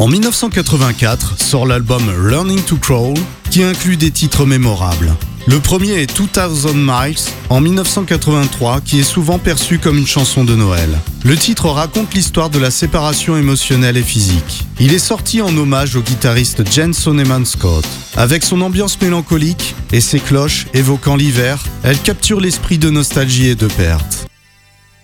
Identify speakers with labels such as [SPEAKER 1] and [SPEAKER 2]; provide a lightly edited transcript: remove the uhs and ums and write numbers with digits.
[SPEAKER 1] En 1984 sort l'album Learning to Crawl, qui inclut des titres mémorables. Le premier est 2000 Miles en 1983, qui est souvent perçu comme une chanson de Noël. Le titre raconte l'histoire de la séparation émotionnelle et physique. Il est sorti en hommage au guitariste Gene Sonneman Scott. Avec son ambiance mélancolique et ses cloches évoquant l'hiver, elle capture l'esprit de nostalgie et de perte.